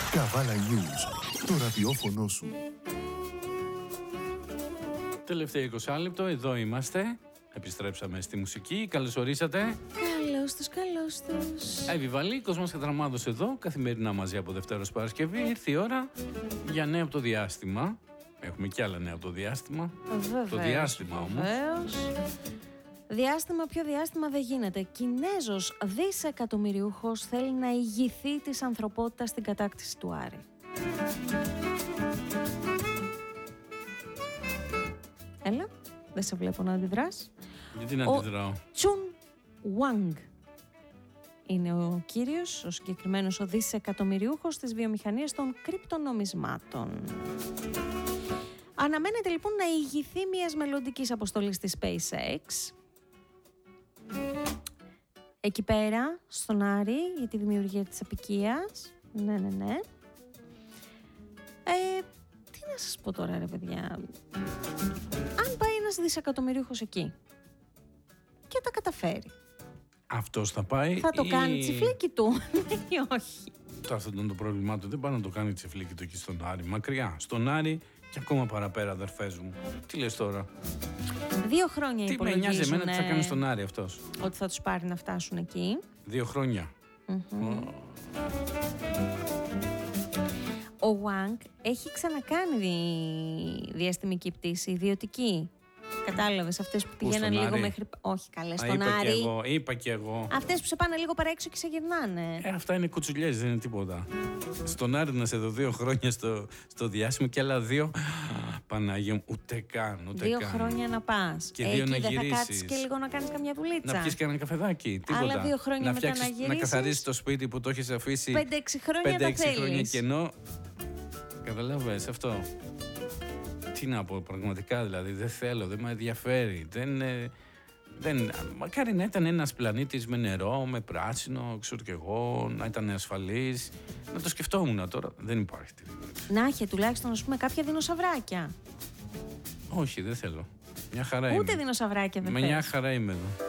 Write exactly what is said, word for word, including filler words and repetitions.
Καβάλα News, το ραδιόφωνο σου. Τελευταίο είκοσι λεπτό, εδώ είμαστε. Επιστρέψαμε στη μουσική. Καλώς ορίσατε. Καλώς τους, καλώς τους. Εύη Κοσμάς Κατραμάδος εδώ, καθημερινά μαζί από Δευτέρα ως Παρασκευή. Ήρθε η ώρα για νέα από το διάστημα. Έχουμε κι άλλα νέα από το διάστημα. Βεβαίως, το διάστημα όμως. Βεβαίως. Διάστημα, πιο διάστημα δεν γίνεται. Κινέζος δισεκατομμυριούχος θέλει να ηγηθεί της ανθρωπότητας στην κατάκτηση του Άρη. Έλα, δεν σε βλέπω να αντιδράς. Γιατί να Ο αντιδράω. Τσουν Ουάνγκ είναι ο κύριος, ο συγκεκριμένος ο δισεκατομμυριούχος της βιομηχανίας των κρυπτονομισμάτων. Αναμένεται λοιπόν να ηγηθεί μιας μελλοντικής αποστολής της SpaceX εκεί πέρα, στον Άρη, για τη δημιουργία της αποικίας. Ναι, ναι, ναι. Ε, τι να σας πω τώρα, ρε παιδιά. Αν πάει ένας δισεκατομμυρίουχος εκεί και τα καταφέρει, Αυτός θα πάει. θα το ή... κάνει τσιφλίκι του ή όχι? Τώρα αυτό ήταν το πρόβλημά του. Δεν πάει να το κάνει τσιφλίκι του εκεί στον Άρη. Μακριά. Στον Άρη και ακόμα παραπέρα, αδερφές μου. Τι λες τώρα. Δύο χρόνια Τι με νοιάζει εμένα τι θα κάνει υπολογίζουν στον Άρη αυτός. ότι θα τους πάρει να φτάσουν εκεί. Δύο χρόνια. Mm-hmm. Oh. Ο Ουάνγκ έχει ξανακάνει δι... διαστημική πτήση, ιδιωτική. Κατάλαβες, αυτές που πηγαίναν λίγο Άρη? μέχρι... Όχι καλέ, Α, στον είπα Άρη. Και εγώ, είπα και εγώ. Αυτές που σε πάνε λίγο παρά έξω και σε γυρνάνε. Ε, αυτά είναι κουτσουλιές, δεν είναι τίποτα. Στον Άρη να σε δω δύο χρόνια στο, στο διάσημο και άλλα δύο. Πανάγια μου, ούτε καν, ούτε δύο καν. χρόνια να πας. Και δύο εκεί να δεν γυρίσεις. θα κάτσεις και λίγο να κάνεις καμιά δουλίτσα. Να πιεις και ένα καφεδάκι, τίποτα. Άλλα δύο χρόνια να μετά φτιάξεις, να γυρίσεις. Να καθαρίσεις το σπίτι που το έχεις αφήσει Πέντε-έξι χρόνια πέντε, τα έξι θέλεις. χρόνια κενό. Καταλάβες αυτό. Τι να πω, πραγματικά δηλαδή, δεν θέλω, δεν με ενδιαφέρει. Δεν, ε, δεν, μακάρι να ήταν ένας πλανήτης με νερό, με πράσινο, ξέρω κι εγώ, να ήταν ασφαλής. Να το σκεφτόμουν τώρα. Δεν υπάρχει τίποτα. Να έχει τουλάχιστον, ας πούμε, κάποια δεινοσαυράκια. Όχι, δεν θέλω. Μια χαρά είμαι. Ούτε δεινοσαυράκια δεν Με θες. μια χαρά είμαι εδώ.